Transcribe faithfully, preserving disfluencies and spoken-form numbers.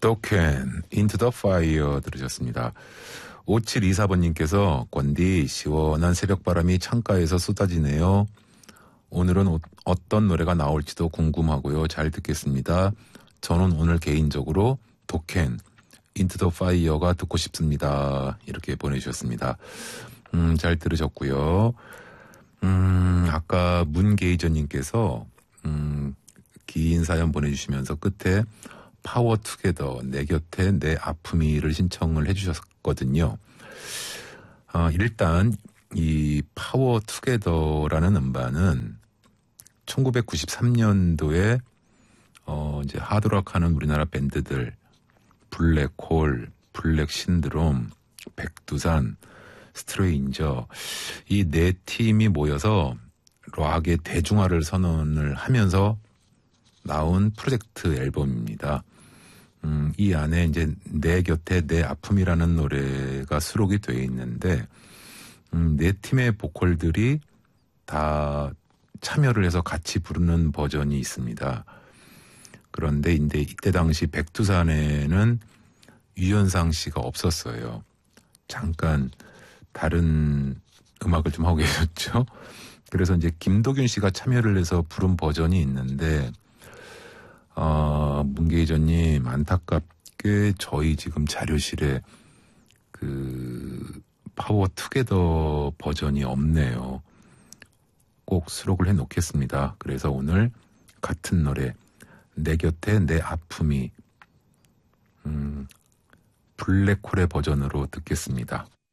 도켄 인투 더 파이어 들으셨습니다. 오칠이사 번님께서 권디 시원한 새벽바람이 창가에서 쏟아지네요. 오늘은 오, 어떤 노래가 나올지도 궁금하고요. 잘 듣겠습니다. 저는 오늘 개인적으로 도켄 인투 더 파이어가 듣고 싶습니다. 이렇게 보내주셨습니다. 음, 잘 들으셨고요. 음, 아까 문게이저님께서 음, 긴 사연 보내주시면서 끝에 파워 투게더 내 곁에 내 아픔이를 신청을 해주셨거든요. 어, 일단 이 파워 투게더라는 음반은 천구백구십삼 년도에 어, 이제 하드락하는 우리나라 밴드들 블랙홀, 블랙 신드롬, 백두산, 스트레인저 이 네 팀이 모여서 락의 대중화를 선언을 하면서 나온 프로젝트 앨범입니다. 음, 이 안에 이제 내 곁에 내 아픔이라는 노래가 수록이 되어 있는데 음, 네 팀의 보컬들이 다 참여를 해서 같이 부르는 버전이 있습니다. 그런데 이제 이때 당시 백두산에는 유연상 씨가 없었어요. 잠깐 다른 음악을 좀 하고 계셨죠. 그래서 이제 김도균 씨가 참여를 해서 부른 버전이 있는데 어, 문계희전님 안타깝게 저희 지금 자료실에 그 파워 투게더 버전이 없네요. 꼭 수록을 해놓겠습니다. 그래서 오늘 같은 노래 내 곁에 내 아픔이 음, 블랙홀의 버전으로 듣겠습니다.